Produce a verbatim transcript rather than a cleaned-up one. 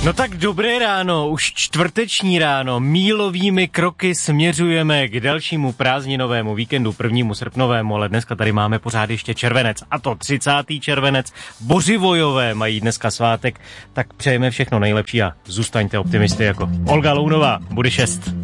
No tak dobré ráno, už čtvrteční ráno, mílovými kroky směřujeme k dalšímu prázdninovému víkendu, prvnímu srpnovému, ale dneska tady máme pořád ještě červenec, a to třicátý červenec, Bořivojové mají dneska svátek, tak přejeme všechno nejlepší a zůstaňte optimisty jako Olga Lounová, bude šest.